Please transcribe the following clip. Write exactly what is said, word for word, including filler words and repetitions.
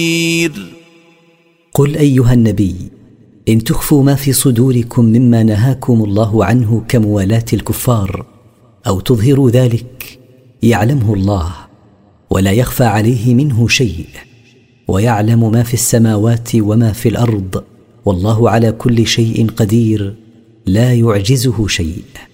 قل أيها النبي: إن تخفوا ما في صدوركم مما نهاكم الله عنه كموالاة الكفار أو تظهروا ذلك يعلمه الله ولا يخفى عليه منه شيء، ويعلم ما في السماوات وما في الأرض، والله على كل شيء قدير لا يعجزه شيء.